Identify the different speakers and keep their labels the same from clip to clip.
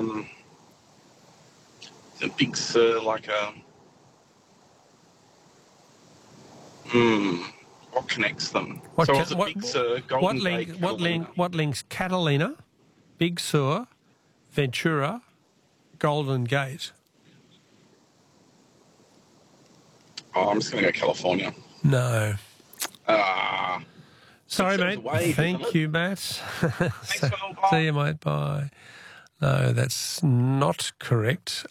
Speaker 1: The Big Sur, like a... What connects them? Big Sur, Golden Gate,
Speaker 2: what links Catalina, Big Sur, Ventura, Golden Gate?
Speaker 1: Oh, I'm just going to go California.
Speaker 2: No. Sorry, mate.
Speaker 1: Wave,
Speaker 2: Thank you, Matt.
Speaker 1: Thanks, Phil. Bye.
Speaker 2: See you, mate. Bye. No, that's not correct.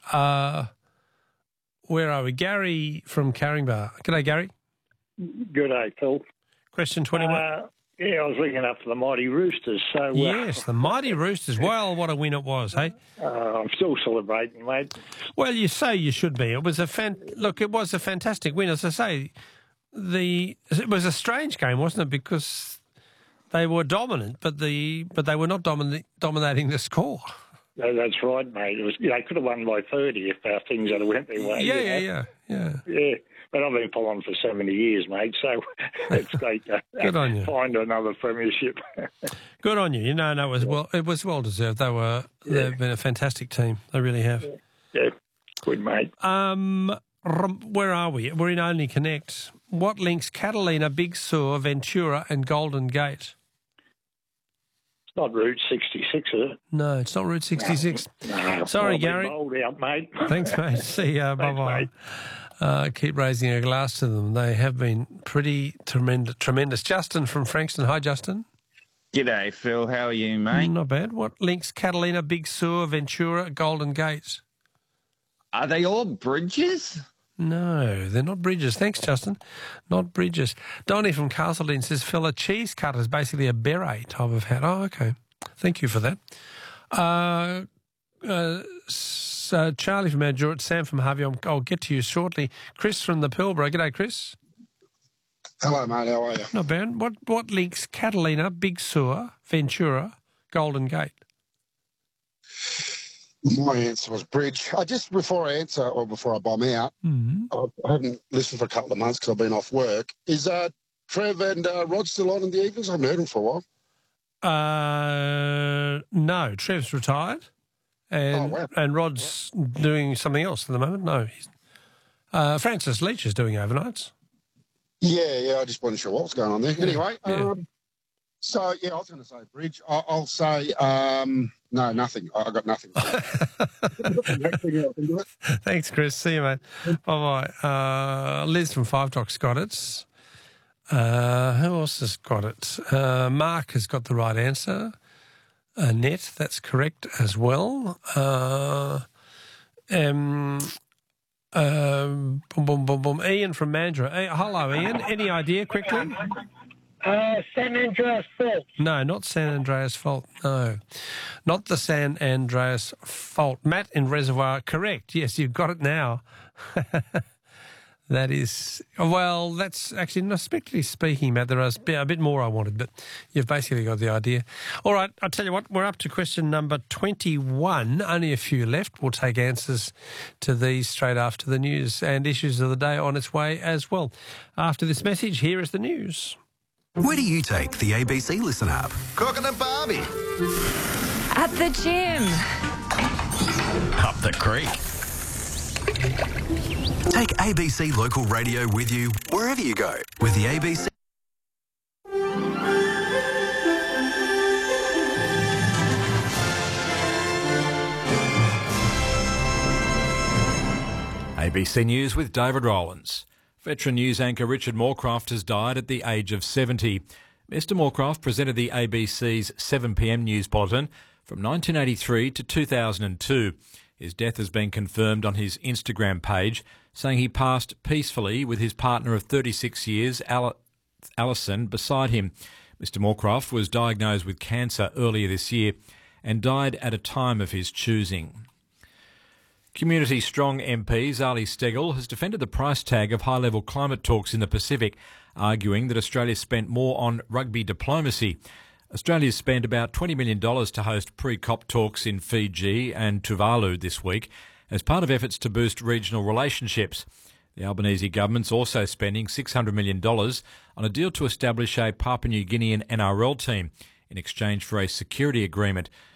Speaker 2: Where are we? Gary from Caringbah. G'day, Gary.
Speaker 3: Good day, Phil.
Speaker 2: Question 21.
Speaker 3: I was ringing up for the Mighty Roosters. So
Speaker 2: yes, the Mighty Roosters. Well, what a win it was, hey?
Speaker 3: I'm still celebrating, mate.
Speaker 2: Well, you say you should be. It was it was a fantastic win. As I say, it was a strange game, wasn't it? Because they were dominant, but they were not dominating the score.
Speaker 3: No, that's right, mate. It was, they could have won by 30 if things had went their way.
Speaker 2: Yeah.
Speaker 3: But I've been following for so many years, mate, so it's great to
Speaker 2: Good on you.
Speaker 3: find another premiership.
Speaker 2: Good on you. It was well deserved. They've been a fantastic team. They really have.
Speaker 3: Yeah, good, mate.
Speaker 2: Where are we? We're in Only Connect. What links Catalina, Big Sur, Ventura and Golden Gate?
Speaker 3: It's not Route 66, is it?
Speaker 2: No, it's not Route 66.
Speaker 3: No.
Speaker 2: Sorry,
Speaker 3: I'll
Speaker 2: Gary.
Speaker 3: be bold out, mate.
Speaker 2: Thanks, mate. See ya. Bye-bye. Keep raising a glass to them. They have been pretty tremendous. Justin from Frankston. Hi, Justin.
Speaker 4: G'day, Phil. How are you, mate?
Speaker 2: Not bad. What links Catalina, Big Sur, Ventura, Golden Gate?
Speaker 4: Are they all bridges?
Speaker 2: No, they're not bridges. Thanks, Justin. Not bridges. Donnie from Castledene says, Phil, a cheese cutter is basically a beret type of hat. Oh, okay. Thank you for that. Charlie from Mount George, Sam from Harvey, I'll get to you shortly. Chris from the Pilbara. G'day, Chris.
Speaker 5: Hello, mate. How are you?
Speaker 2: Not bad. What links Catalina, Big Sur, Ventura, Golden Gate?
Speaker 5: My answer was bridge. Before I bomb out, I haven't listened for a couple of months because I've been off work. Is Trev and Rod still on in the Eagles? I haven't heard them for a while.
Speaker 2: No, Trev's retired. And Rod's doing something else at the moment. No, Francis Leach is doing overnights.
Speaker 5: Yeah, I just wasn't sure what was going on there. Anyway, I was going to say bridge. I'll say no, nothing. I got nothing.
Speaker 2: Thanks, Chris. See you, mate. Bye-bye. Liz from Five Docks got it. Who else has got it? Mark has got the right answer. Net, that's correct as well. Ian from Mandurah. Hello, Ian. Any idea quickly?
Speaker 6: San Andreas Fault.
Speaker 2: No, not San Andreas Fault. No, not the San Andreas Fault. Matt in Reservoir, correct. Yes, you've got it now. That's actually, not strictly speaking, Matt, there was a bit more I wanted, but you've basically got the idea. All right, I'll tell you what, we're up to question number 21. Only a few left. We'll take answers to these straight after the news and issues of the day on its way as well. After this message, here is the news.
Speaker 7: Where do you take the ABC Listen app?
Speaker 8: Cooking a Barbie.
Speaker 9: At the gym.
Speaker 8: Up the creek.
Speaker 7: Take ABC Local Radio with you wherever you go with the ABC.
Speaker 10: ABC News with David Rowlands. Veteran news anchor Richard Moorcroft has died at the age of 70. Mr Moorcroft presented the ABC's 7pm news bulletin from 1983 to 2002. His death has been confirmed on his Instagram page, saying he passed peacefully with his partner of 36 years, Alison, beside him. Mr Moorcroft was diagnosed with cancer earlier this year and died at a time of his choosing. Community Strong MP Zali Steggall has defended the price tag of high-level climate talks in the Pacific, arguing that Australia spent more on rugby diplomacy. Australia's spent about $20 million to host pre-COP talks in Fiji and Tuvalu this week as part of efforts to boost regional relationships. The Albanese government's also spending $600 million on a deal to establish a Papua New Guinean NRL team in exchange for a security agreement